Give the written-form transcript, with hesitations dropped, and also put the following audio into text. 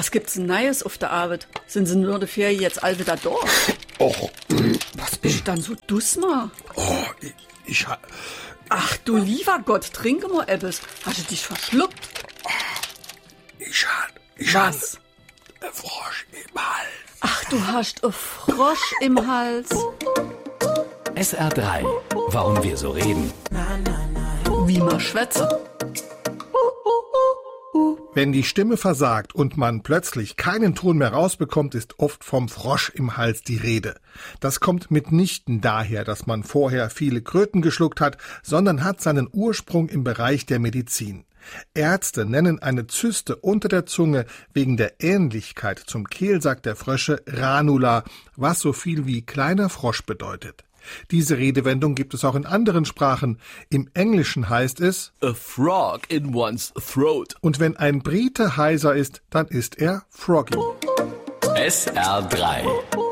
Was gibt's denn Neues auf der Arbeit? Sind Sie nur der Ferien jetzt all wieder da? Och, Was bist du dann so dussmer? oh, ich Ach du lieber Gott, trinke mal etwas. Hast du dich verschluckt? Was? Frosch im Hals. Ach, du hast einen Frosch im Hals. SR3. Warum wir so reden. Wie man schwätze. Wenn die Stimme versagt und man plötzlich keinen Ton mehr rausbekommt, ist oft vom Frosch im Hals die Rede. Das kommt mitnichten daher, dass man vorher viele Kröten geschluckt hat, sondern hat seinen Ursprung im Bereich der Medizin. Ärzte nennen eine Zyste unter der Zunge wegen der Ähnlichkeit zum Kehlsack der Frösche Ranula, was so viel wie kleiner Frosch bedeutet. Diese Redewendung gibt es auch in anderen Sprachen. Im Englischen heißt es A frog in one's throat. und wenn ein Brite heiser ist, dann ist er froggy. SR3.